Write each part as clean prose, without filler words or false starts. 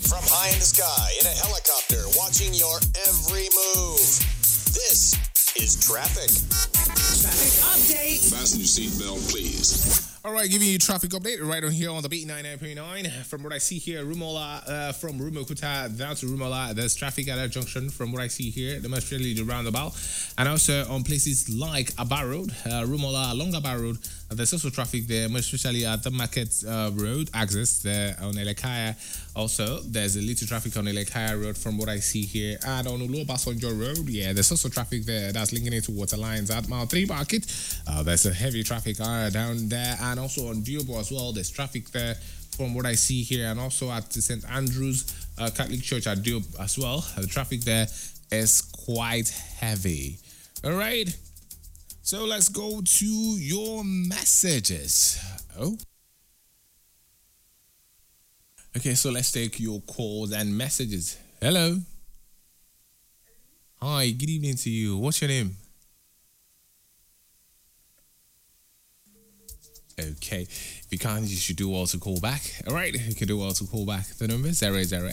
From high in the sky, in a helicopter, watching your every move. This is traffic. Traffic update. Fasten your seatbelt, please. All right, giving you traffic update right on here on the beat 99.9. From what I see here, Rumola, from Rumokuta down to Rumola, there's traffic at that junction. From what I see here, the most really the roundabout, and also on places like Aba Road, Rumola along Aba Road, there's also traffic there, most especially at the Market Road access there on Elekaya. Also, there's a little traffic on Elekaya Road from what I see here, and on Ulobasanjo Road, yeah, there's also traffic there that's linking into Water Lines at Mile 3 Market. There's a heavy traffic down there, and also on Diobo as well, there's traffic there from what I see here, and also at the St. Andrew's Catholic Church at Diobo as well. The traffic there is quite heavy. All right, so let's go to your messages. Oh. Okay, so let's take your calls and messages. Hello. Hi, good evening to you. What's your name? Okay, if you can't, you should do well to call back. All right, you can do well to call back. The number is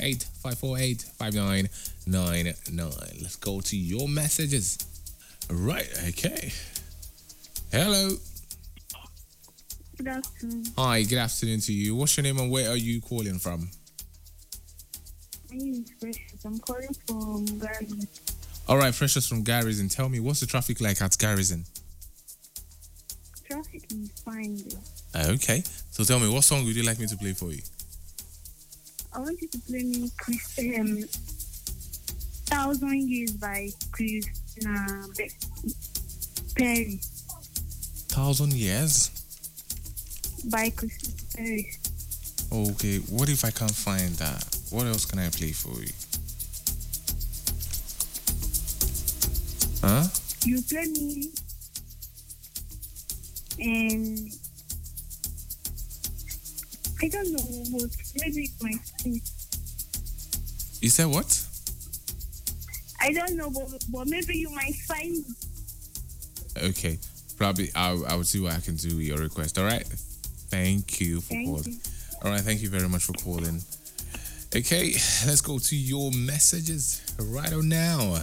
008-548-5999. Let's go to your messages. All right, okay. Hello. Good afternoon. Hi, good afternoon to you. What's your name and where are you calling from? My name is Precious. I'm calling from Garrison. All right, Precious from Garrison. Tell me, what's the traffic like at Garrison? Traffic is fine there. Okay, so tell me, what song would you like me to play for you? I want you to play me Thousand Years by Christina Perry. 1,000 Years? By Christina Perry. Okay, what if I can't find that? What else can I play for you? Huh? You play me and I don't know, but maybe it might be. You said what? I don't know, but maybe you might find. Okay, probably I will see what I can do with your request. All right. Thank you for calling. All right, thank you very much for calling. Okay, let's go to your messages right on now.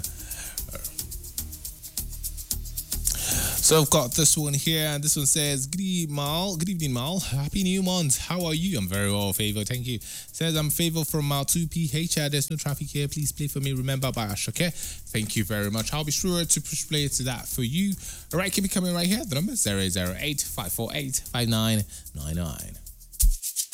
So I've got this one here, and this one says, Good evening, Mal. Happy New Month. How are you? I'm very well, Favor. Thank you. Says, I'm Favor from Mile 2PH. There's no traffic here. Please play for me. Remember by Ashoke. Thank you very much. I'll be sure to push play to that for you. All right, keep it coming right here. The number is 008-548-5999.